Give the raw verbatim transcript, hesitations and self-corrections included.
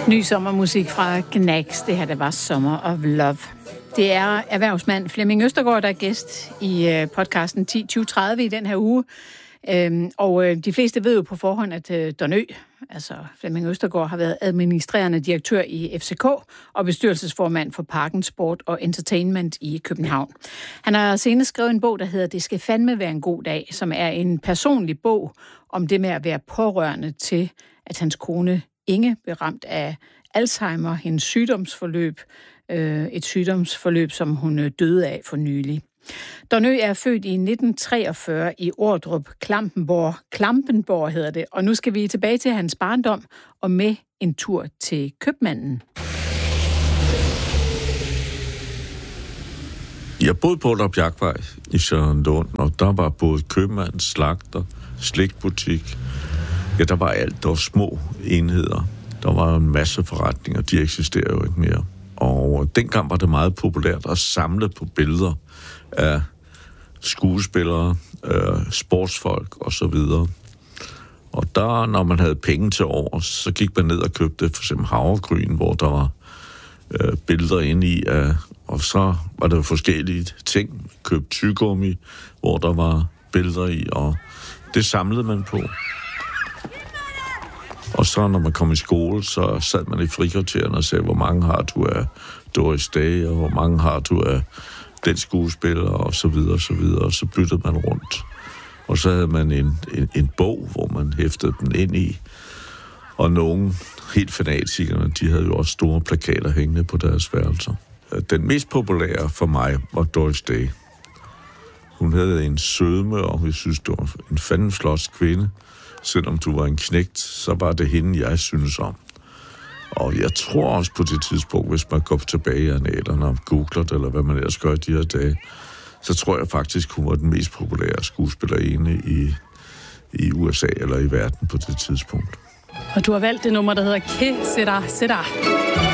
Ny sommermusik fra Gnags. Det her, der var Summer of Love. Det er erhvervsmand Flemming Østergaard, der er gæst i podcasten ti tyve tredive i den her uge. Og de fleste ved jo på forhånd, at Don Ø, altså Flemming Østergaard, har været administrerende direktør i F C K og bestyrelsesformand for Parken Sport og Entertainment i København. Han har senest skrevet en bog, der hedder Det skal fandme være en god dag, som er en personlig bog om det med at være pårørende til, at hans kone Inge blev ramt af Alzheimer, hendes sygdomsforløb, øh, et sygdomsforløb, som hun døde af for nylig. Don Ø er født i nitten treogfyrre i Ordrup, Klampenborg, Klampenborg hedder det, og nu skal vi tilbage til hans barndom og med en tur til købmanden. Jeg boede på Ordrup Jagtvej i Charlottenlund, og der var både købmand, slagter, slikbutik. Ja, der var alt. Der var små enheder. Der var en masse forretninger. De eksisterer jo ikke mere. Og dengang var det meget populært at samle på billeder af skuespillere, øh, sportsfolk og så videre. Og der, når man havde penge til over, så gik man ned og købte for eksempel havregryn, hvor der var øh, billeder inde i. Af, og så var der forskellige ting. Købte tyggegummi, hvor der var billeder i, og det samlede man på. Og så når man kom i skole, så sad man i frikvarteren og sagde, hvor mange har du af Doris Day, og hvor mange har du af den skuespiller, og så videre, og så videre. Og så byttede man rundt. Og så havde man en, en, en bog, hvor man hæftede den ind i. Og nogle helt fanatikerne, de havde jo også store plakater hængende på deres værelser. Den mest populære for mig var Doris Day. Hun havde en sødme, og jeg synes, det var en fanden flot kvinde. Selvom du var en knægt, så var det hende, jeg synes om. Og jeg tror også på det tidspunkt, hvis man går tilbage i annalerne og googler det, eller hvad man ellers gør de her dage, så tror jeg faktisk, hun var den mest populære skuespillerinde i, i U S A eller i verden på det tidspunkt. Og du har valgt det nummer, der hedder Que Sera Sera.